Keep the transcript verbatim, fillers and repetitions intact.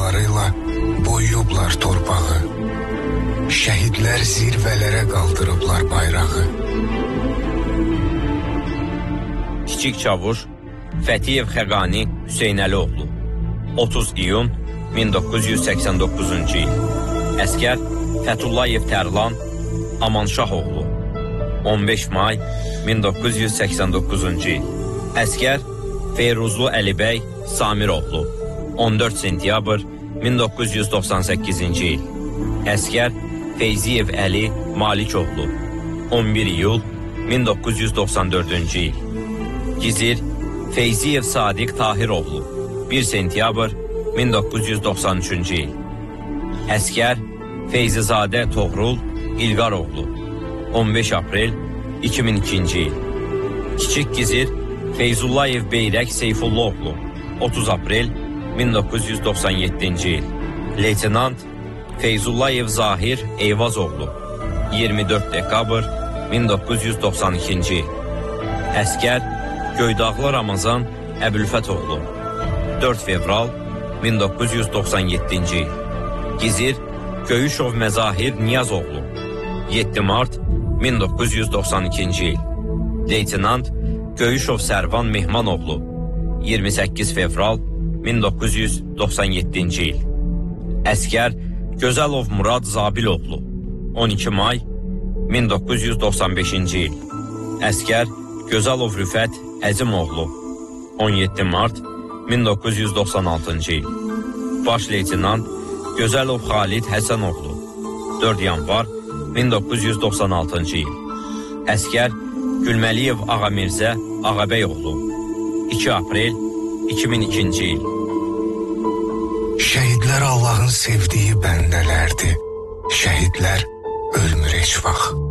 qanlarıyla boyuyublar torpağı. Şəhidlər zirvələrə qaldırıblar bayrağı. Kiçik Çavuş Fətiyev Xəqani Hüseynəlioğlu otuz iyun min doqquz yüz səksən doqquzuncu il. Əskər Fətullayev Tərlan Amanşahoğlu on beş may min doqquz yüz səksən doqquzuncu il. Əskər Feyruzlu Əlibəy Samiroğlu on dörd sentyabr min doqquz yüz doxsan səkkizinci il. Əskər Feyziyev Əli Malikoğlu on bir iyul min doqquz yüz doxsan dördüncü il. Gizir Feyziyev Sadiq Tahiroğlu bir sentyabr min doqquz yüz doxsan üçüncü il. Əskər Feyzizadə Toğrul İlqaroğlu on beş aprel iki min ikinci il. Kiçik Gizir Feyzullayev Beyrək Seyfullaoğlu otuz aprel min doqquz yüz doxsan yeddinci il. Leytenant Feyzullayev Zahir Eyvazoğlu iyirmi dörd dekabr min doqquz yüz doxsan ikinci il. Əskər Göydağlı Ramazan Əbülfətoğlu dörd fevral min doqquz yüz doxsan yeddinci il. Gizir Göyüşov Məzahir Niyazoğlu yeddi mart min doqquz yüz doxsan ikinci il. Leytenant Göyüşov Sərvan Mehmanoğlu iyirmi səkkiz fevral min doqquz yüz doxsan yeddinci il. Əskər Gözəlov Murad Zabiloğlu on iki may min doqquz yüz doxsan beşinci il. Əskər Gözəlov Rüfət Əzimoğlu on yeddi mart min doqquz yüz doxsan altıncı il. Baş Leytenant Gözəlov Xalid Həsənoğlu dörd yanvar min doqquz yüz doxsan altıncı il. Əskər Gülməliyev Ağamirzə Ağabəyoğlu iki aprel iki min ikinci il. Şəhidlər Allahın sevdiyi bəndələrdir. Şəhidlər ölmür heç vaxt.